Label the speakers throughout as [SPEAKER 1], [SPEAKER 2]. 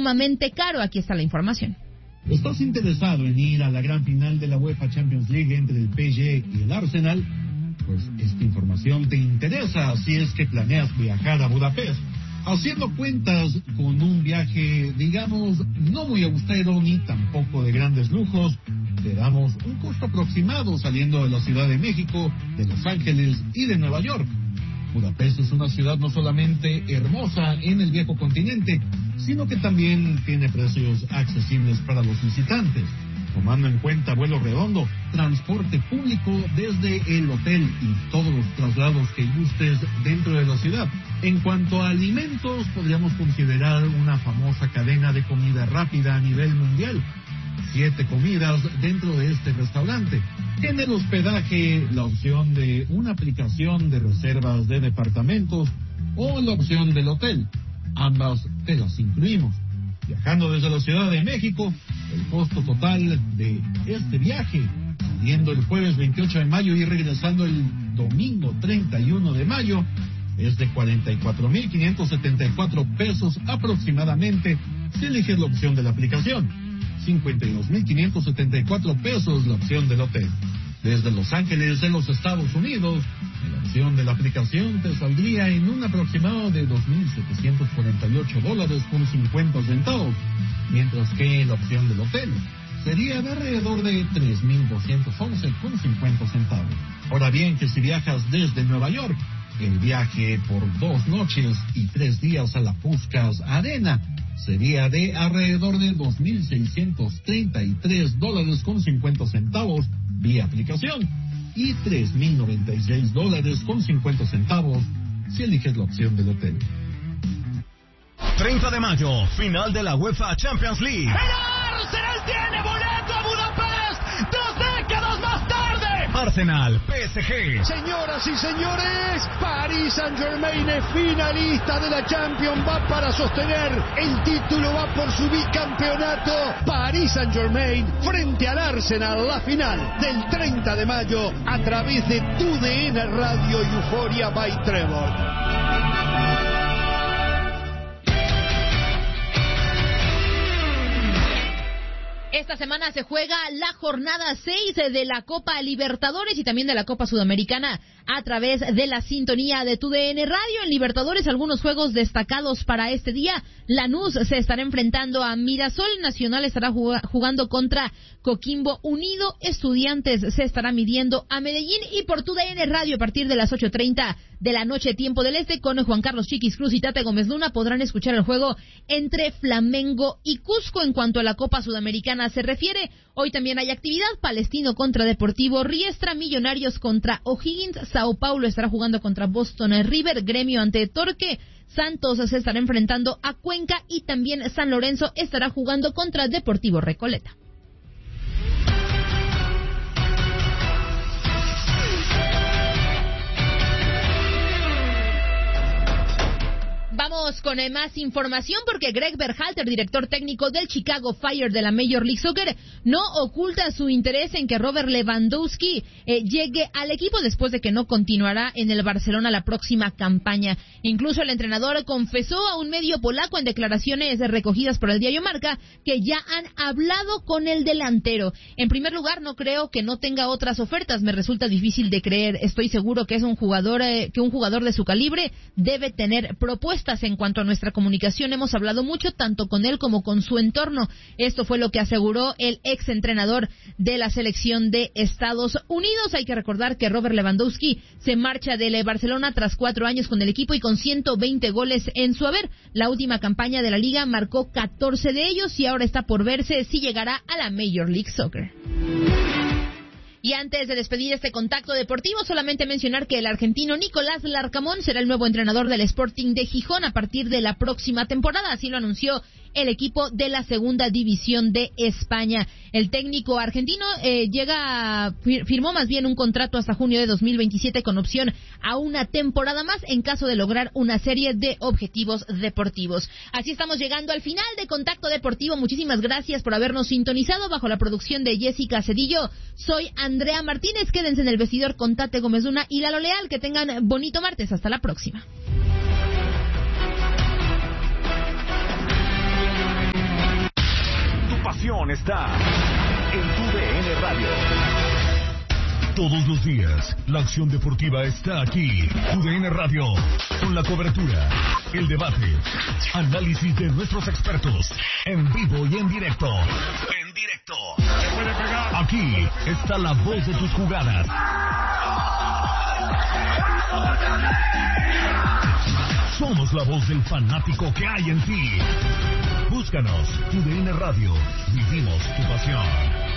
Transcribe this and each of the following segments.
[SPEAKER 1] sumamente caro. Aquí está la información.
[SPEAKER 2] ¿Estás interesado en ir a la gran final de la UEFA Champions League entre el PSG y el Arsenal? Pues esta información te interesa si es que planeas viajar a Budapest. Haciendo cuentas con un viaje, digamos, no muy austero ni tampoco de grandes lujos, te damos un costo aproximado saliendo de la Ciudad de México, de Los Ángeles y de Nueva York. Budapest es una ciudad no solamente hermosa en el viejo continente, sino que también tiene precios accesibles para los visitantes, tomando en cuenta vuelo redondo, transporte público desde el hotel y todos los traslados que gustes dentro de la ciudad. En cuanto a alimentos, podríamos considerar una famosa cadena de comida rápida a nivel mundial. 7 comidas dentro de este restaurante. En el hospedaje, la opción de una aplicación de reservas de departamentos o la opción del hotel. Ambas te las incluimos. Viajando desde la Ciudad de México, el costo total de este viaje, saliendo el jueves 28 de mayo y regresando el domingo 31 de mayo, es de 44,574 pesos aproximadamente si eliges la opción de la aplicación. 52,574 pesos la opción del hotel. Desde Los Ángeles, en los Estados Unidos, la opción de la aplicación te saldría en un aproximado de $2,748 con 50 centavos, mientras que la opción del hotel sería de alrededor de $3,211 con 50 centavos. Ahora bien, que si viajas desde Nueva York, el viaje por 2 noches y 3 días a la Puskás Arena sería de alrededor de $2,633 con 50 centavos vía aplicación y $3,096 con 50 centavos si eliges la opción del hotel.
[SPEAKER 3] 30 de mayo, final de la UEFA Champions League.
[SPEAKER 4] ¡El Arsenal tiene boleto a Budapest! 2 décadas más tarde.
[SPEAKER 3] Arsenal, PSG.
[SPEAKER 4] Señoras y señores, Paris Saint-Germain es finalista de la Champions, va para sostener el título, va por su bicampeonato. Paris Saint-Germain frente al Arsenal, la final del 30 de mayo a través de TUDN Radio y Euphoria by Trevor.
[SPEAKER 1] Esta semana se juega la jornada 6 de la Copa Libertadores y también de la Copa Sudamericana a través de la sintonía de TUDN Radio. En Libertadores, algunos juegos destacados para este día. Lanús se estará enfrentando a Mirasol, Nacional estará jugando contra Coquimbo Unido, Estudiantes se estará midiendo a Medellín, y por TUDN Radio a partir de las 8:30 de la noche, tiempo del este, con Juan Carlos Chiquis Cruz y Tate Gómez Luna podrán escuchar el juego entre Flamengo y Cusco. En cuanto a la Copa Sudamericana se refiere, hoy también hay actividad: Palestino contra Deportivo Riestra, Millonarios contra O'Higgins, Sao Paulo estará jugando contra Boston River, Gremio ante Torque, Santos se estará enfrentando a Cuenca y también San Lorenzo estará jugando contra Deportivo Recoleta. Vamos con más información porque Greg Berhalter, director técnico del Chicago Fire de la Major League Soccer, no oculta su interés en que Robert Lewandowski llegue al equipo después de que no continuará en el Barcelona la próxima campaña. Incluso el entrenador confesó a un medio polaco en declaraciones recogidas por el diario Marca que ya han hablado con el delantero. En primer lugar, no creo que no tenga otras ofertas, me resulta difícil de creer. Estoy seguro que es un jugador de su calibre debe tener propuestas. En cuanto a nuestra comunicación, hemos hablado mucho tanto con él como con su entorno. Esto fue lo que aseguró el ex entrenador de la selección de Estados Unidos. Hay que recordar que Robert Lewandowski se marcha del Barcelona tras 4 años con el equipo y con 120 goles en su haber. La última campaña de la liga marcó 14 de ellos y ahora está por verse si llegará a la Major League Soccer. Y antes de despedir este contacto deportivo, solamente mencionar que el argentino Nicolás Larcamón será el nuevo entrenador del Sporting de Gijón a partir de la próxima temporada. Así lo anunció el equipo de la segunda división de España. El técnico argentino firmó más bien un contrato hasta junio de 2027 con opción a una temporada más en caso de lograr una serie de objetivos deportivos. Así estamos llegando al final de Contacto Deportivo. Muchísimas gracias por habernos sintonizado. Bajo la producción de Jessica Cedillo, soy Andrea Martínez. Quédense en el vestidor con Tate Gómez Luna y Lalo Leal. Que tengan bonito martes. Hasta la próxima.
[SPEAKER 3] información está en TUDN Radio. Todos los días, la acción deportiva está aquí. TUDN Radio, con la cobertura, el debate, análisis de nuestros expertos, en vivo y en directo. En directo. Aquí está la voz de tus jugadas. Somos la voz del fanático que hay en ti. Búscanos, TUDN Radio. Vivimos tu pasión.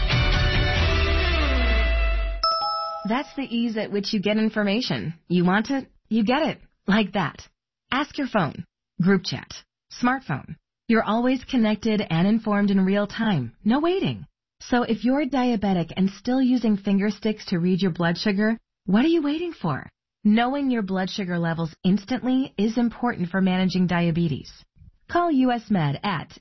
[SPEAKER 5] That's the ease at which you get information. You want it, you get it. Like that. Ask your phone. Group chat. Smartphone. You're always connected and informed in real time. No waiting. So if you're diabetic and still using finger sticks to read your blood sugar, what are you waiting for? Knowing your blood sugar levels instantly is important for managing diabetes. Call US Med at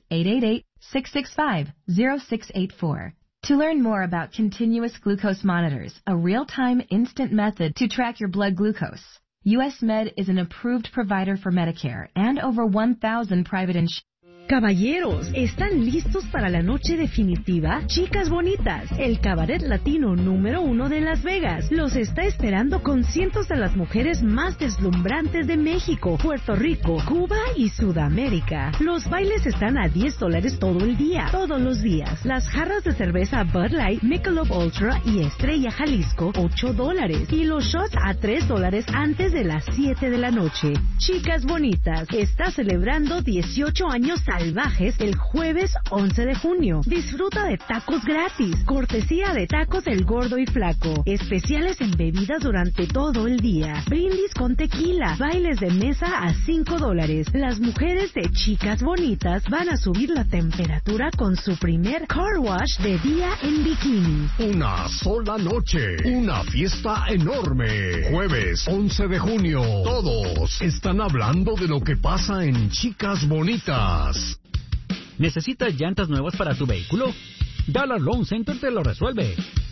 [SPEAKER 5] 888-665-0684. To learn more about continuous glucose monitors, a real-time instant method to track your blood glucose, US Med is an approved provider for Medicare and over 1,000 private insurance.
[SPEAKER 6] Caballeros, ¿están listos para la noche definitiva? Chicas Bonitas, el cabaret latino número 1 de Las Vegas, los está esperando con cientos de las mujeres más deslumbrantes de México, Puerto Rico, Cuba y Sudamérica. Los bailes están a $10 todo el día, todos los días. Las jarras de cerveza Bud Light, Michelob Ultra y Estrella Jalisco, $8. Y los shots a $3 antes de las 7 de la noche. Chicas Bonitas, está celebrando 18 años salvajes el jueves 11 de junio. Disfruta de tacos gratis, cortesía de Tacos El Gordo y Flaco, especiales en bebidas durante todo el día, brindis con tequila, bailes de mesa a $5. Las mujeres de Chicas Bonitas van a subir la temperatura con su primer car wash de día en bikini.
[SPEAKER 7] Una sola noche, una fiesta enorme. Jueves 11 de junio, todos están hablando de lo que pasa en Chicas Bonitas.
[SPEAKER 8] ¿Necesitas llantas nuevas para tu vehículo? Dollar Loan Center te lo resuelve.